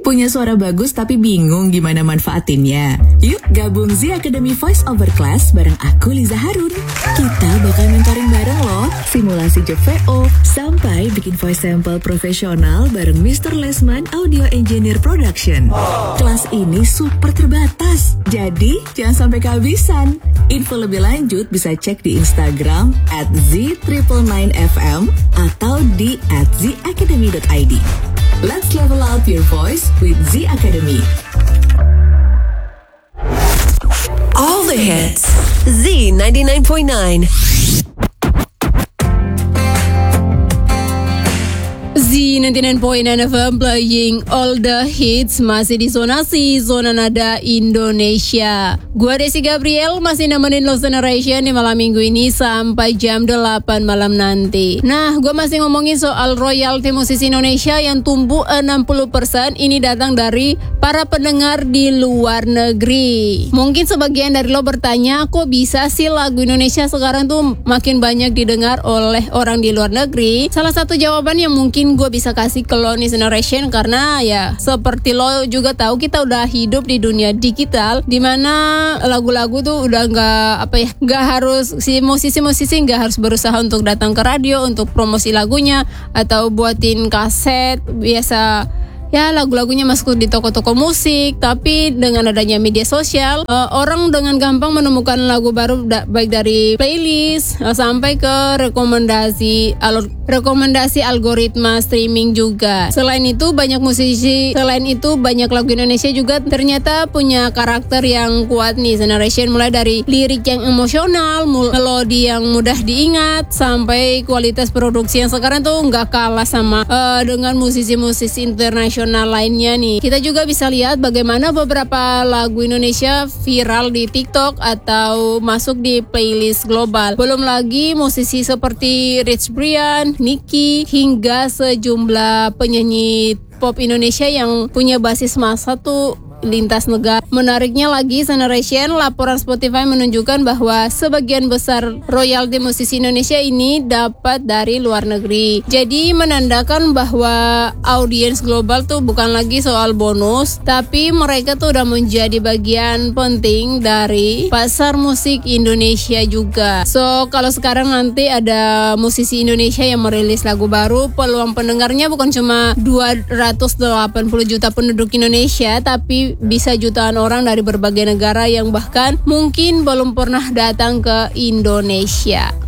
Punya suara bagus tapi bingung gimana manfaatinnya? Yuk gabung Z Academy Voice Over Class bareng aku Liza Harun. Kita bakal mentoring bareng loh, simulasi job VO, sampai bikin voice sample profesional bareng Mr. Lesman Audio Engineer Production. Kelas ini super terbatas, jadi jangan sampai kehabisan. Info lebih lanjut bisa cek di Instagram @z999fm atau di @zacademy.id. Let's level up your voice with Z Academy. All the hits. Z99.9. Z99.9 FM playing all the hits, masih di zona nada Indonesia. Gua Desi Gabriel masih nemenin Lost Generation di malam minggu ini sampai jam 8 malam nanti. Nah, gua masih ngomongin soal royalti musisi Indonesia yang tumbuh 60%. Ini datang dari para pendengar di luar negeri. Mungkin sebagian dari lo bertanya, kok bisa sih lagu Indonesia sekarang tuh makin banyak didengar oleh orang di luar negeri? Salah satu jawaban yang mungkin gue bisa kasih ke lo nih Generation, karena ya seperti lo juga tahu, kita udah hidup di dunia digital dimana lagu-lagu tuh udah nggak harus, si musisi-musisi nggak harus berusaha untuk datang ke radio untuk promosi lagunya atau buatin kaset. Biasa ya lagu-lagunya masuk di toko-toko musik, tapi dengan adanya media sosial, orang dengan gampang menemukan lagu baru baik dari playlist sampai ke rekomendasi algoritma streaming juga. Selain itu banyak lagu Indonesia juga ternyata punya karakter yang kuat nih Generation, mulai dari lirik yang emosional, melodi yang mudah diingat, sampai kualitas produksi yang sekarang tuh nggak kalah sama dengan musisi-musisi internasional lainnya nih. Kita juga bisa lihat bagaimana beberapa lagu Indonesia viral di TikTok atau masuk di playlist global. Belum lagi musisi seperti Rich Brian, Nicky, hingga sejumlah penyanyi pop Indonesia yang punya basis massa tuh lintas negara. Menariknya lagi Generation, laporan Spotify menunjukkan bahwa sebagian besar royalti musisi Indonesia ini dapat dari luar negeri. Jadi menandakan bahwa audiens global tuh bukan lagi soal bonus, tapi mereka tuh udah menjadi bagian penting dari pasar musik Indonesia juga. So kalau sekarang nanti ada musisi Indonesia yang merilis lagu baru, peluang pendengarnya bukan cuma 280 juta penduduk Indonesia, tapi bisa jutaan orang dari berbagai negara yang bahkan mungkin belum pernah datang ke Indonesia.